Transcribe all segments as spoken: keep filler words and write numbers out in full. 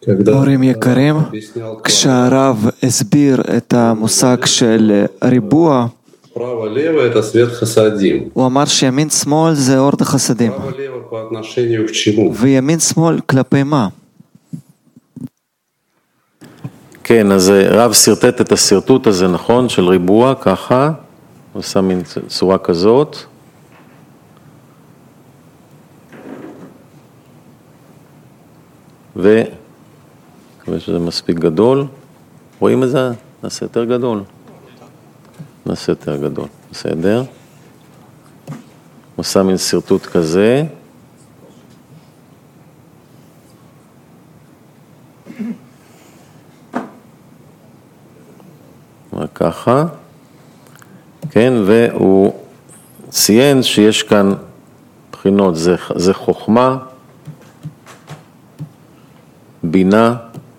מורים יקרים, כשהרב הסביר את המושג של ריבוע, הוא אמר שימין שמאל זה אור החסדים. וימין שמאל כלפי מה? כן, אז רב סרטט את הסרטוט הזה, נכון, של ריבוע, ככה, הוא שם מין צורה כזאת. ו... מקווה שזה מספיק גדול. רואים את זה? נעשה יותר גדול. נעשה יותר גדול. בסדר? הוא שם מין סרטוט כזה. ככה. כן, והוא ציין שיש כאן בחינות, זה, זה חוכמה, בינה,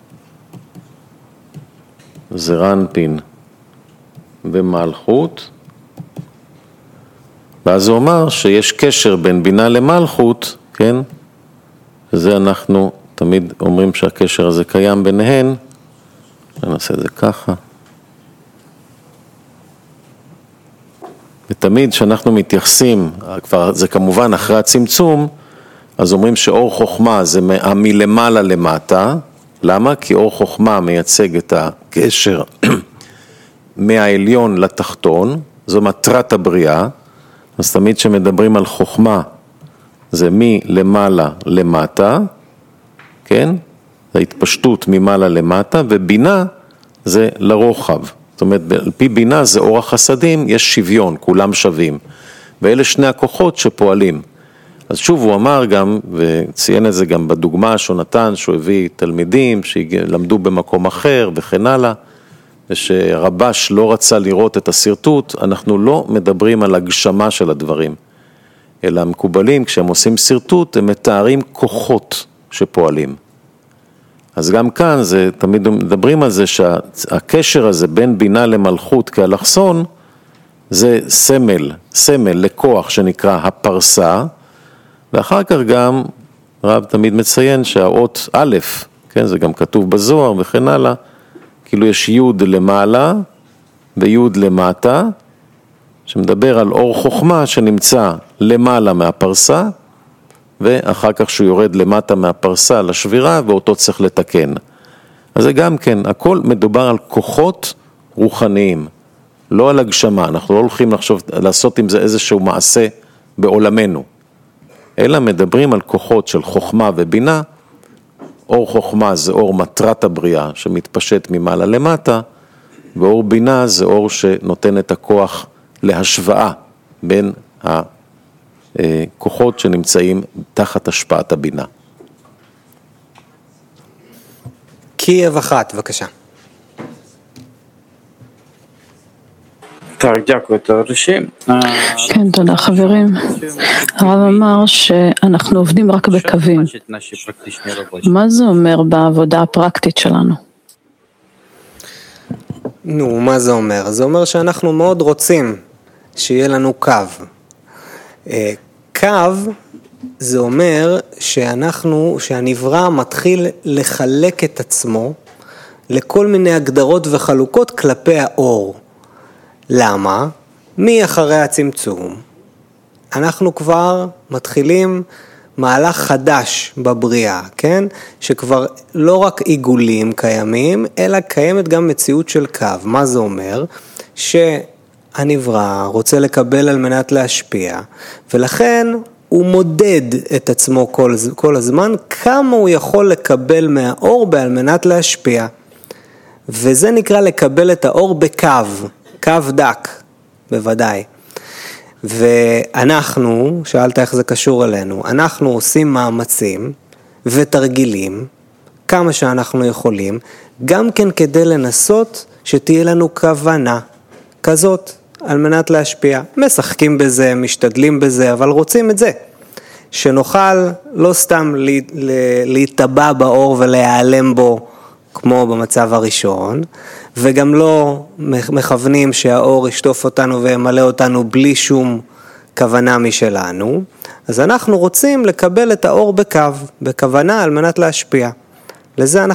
זה רנפין ומלכות, ואז הוא אומר שיש קשר בין בינה למלכות, כן? וזה אנחנו תמיד אומרים שהקשר הזה קיים ביניהן, נעשה את זה ככה. ותמיד שאנחנו מתייחסים, כבר זה כמובן אחרי הצמצום, אז אומרים שאור חוכמה זה מלמעלה למטה. למה? כי אור חוכמה מייצג את הקשר מהעליון לתחתון, זו מטרת הבריאה. אז תמיד שמדברים על חוכמה זה מלמעלה למטה, כן? זה התפשטות ממעלה למטה, ובינה זה לרוחב. זאת אומרת, על פי בינה זה אור החסדים, יש שוויון, כולם שווים. ואלה שני הכוחות שפועלים. אז שוב הוא אמר גם, וציין את זה גם בדוגמה שהוא נתן, שהוא הביא תלמידים שלמדו במקום אחר וכן הלאה, ושרבש לא רצה לראות את הסרטוט, אנחנו לא מדברים על הגשמה של הדברים, אלא המקובלים, כשהם עושים סרטוט, הם מתארים כוחות שפועלים. אז גם כאן זה, תמיד מדברים על זה שהקשר הזה בין בינה למלכות כאלכסון, זה סמל, סמל לכוח שנקרא הפרסה, ואחר כך גם רב תמיד מציין שהאות א', כן, זה גם כתוב בזוהר וכן הלאה, כאילו יש י' למעלה וי' למטה, שמדבר על אור חוכמה שנמצא למעלה מהפרסה, ואחר כך שהוא יורד למטה מהפרסה לשבירה, ואותו צריך לתקן. אז זה גם כן, הכל מדובר על כוחות רוחניים, לא על הגשמה, אנחנו לא הולכים לחשוב, לעשות עם זה איזשהו מעשה בעולמנו, אלא מדברים על כוחות של חוכמה ובינה. אור חוכמה זה אור מטרת הבריאה שמתפשט ממעלה למטה, ואור בינה זה אור שנותן את הכוח להשוואה בין הכוחות שנמצאים תחת השפעת הבינה. קייב אחת, בבקשה. כן, תודה חברים. הרב אמר שאנחנו עובדים רק בקווים. מה זה אומר בעבודה הפרקטית שלנו? נו, מה זה אומר? זה אומר שאנחנו מאוד רוצים שיהיה לנו קו. קו זה אומר שאנחנו, שהנברא מתחיל לחלק את עצמו לכל מיני הגדרות וחלוקות כלפי האור. למה? מי אחרי הצמצום? אנחנו כבר מתחילים מהלך חדש בבריאה, כן? שכבר לא רק עיגולים קיימים, אלא קיימת גם מציאות של קו. מה זה אומר? שהנברא רוצה לקבל על מנת להשפיע, ולכן הוא מודד את עצמו כל, כל הזמן, כמה הוא יכול לקבל מהאור בעל מנת להשפיע. וזה נקרא לקבל את האור בקו. קו דק, בוודאי. ואנחנו, שאלת איך זה קשור אלינו, אנחנו עושים מאמצים ותרגילים, כמה שאנחנו יכולים, גם כן כדי לנסות שתהיה לנו כוונה כזאת, על מנת להשפיע. משחקים בזה, משתדלים בזה, אבל רוצים את זה. שנוכל לא סתם להתאבע באור ולהיעלם בו, כמו במצב הראשון, וגם לא מכוונים שהאור ישטוף אותנו וימלא אותנו בלי שום כוונה משלנו. אז אנחנו רוצים לקבל את האור בקו, בכוונה על מנת להשפיע. לזה אנחנו